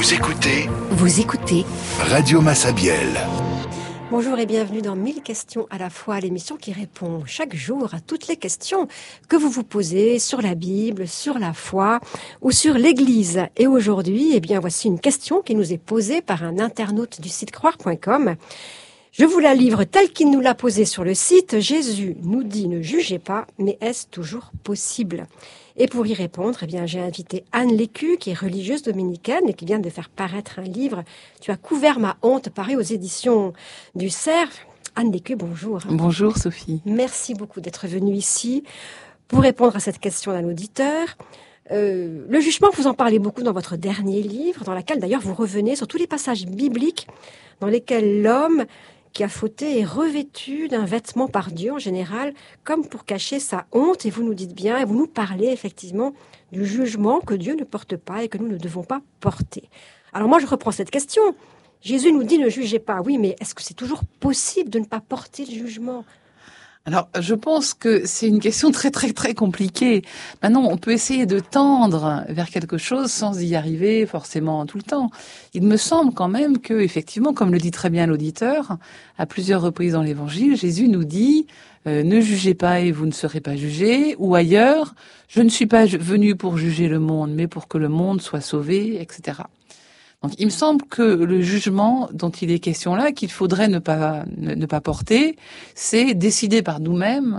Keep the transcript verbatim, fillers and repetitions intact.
Vous écoutez Vous écoutez Radio Massabielle. Bonjour et bienvenue dans mille questions à la fois, l'émission qui répond chaque jour à toutes les questions que vous vous posez sur la Bible, sur la foi ou sur l'Église. Et aujourd'hui, eh bien, voici une question qui nous est posée par un internaute du site croire point com. Je vous la livre telle qu'il nous l'a posée sur le site. Jésus nous dit ne jugez pas, mais est-ce toujours possible ? Et pour y répondre, eh bien, j'ai invité Anne Lécu, qui est religieuse dominicaine et qui vient de faire paraître un livre « Tu as couvert ma honte » paru aux éditions du Cerf. Anne Lécu, bonjour. Bonjour Sophie. Merci beaucoup d'être venue ici pour répondre à cette question d'un auditeur. Euh, le jugement, vous en parlez beaucoup dans votre dernier livre, dans lequel d'ailleurs vous revenez sur tous les passages bibliques dans lesquels l'homme qui a fauté est revêtu d'un vêtement par Dieu en général, comme pour cacher sa honte. Et vous nous dites bien, et vous nous parlez effectivement du jugement que Dieu ne porte pas et que nous ne devons pas porter. Alors moi, je reprends cette question. Jésus nous dit ne jugez pas. Oui, mais est-ce que c'est toujours possible de ne pas porter le jugement ? Alors, je pense que c'est une question très, très, très compliquée. Maintenant, on peut essayer de tendre vers quelque chose sans y arriver forcément tout le temps. Il me semble quand même que, effectivement, comme le dit très bien l'auditeur, à plusieurs reprises dans l'Évangile, Jésus nous dit euh, « Ne jugez pas et vous ne serez pas jugés » ou ailleurs « Je ne suis pas venu pour juger le monde, mais pour que le monde soit sauvé », et cetera. Donc, il me semble que le jugement dont il est question là, qu'il faudrait ne pas ne, ne pas porter, c'est décider par nous-mêmes